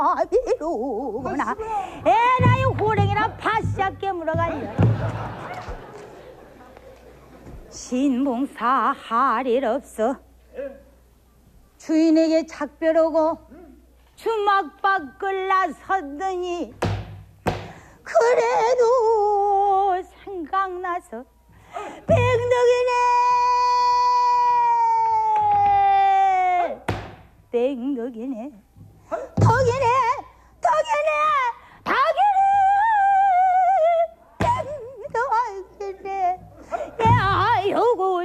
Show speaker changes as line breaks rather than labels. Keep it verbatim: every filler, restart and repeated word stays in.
비로구나. 에라이 호랭이나 바싹 깨물어가려. 신봉사 할 일 없어. 주인에게 작별하고 주막 밖을 나섰더니 그래도 생각나서 뺑덕이네 뺑덕이네 덕이네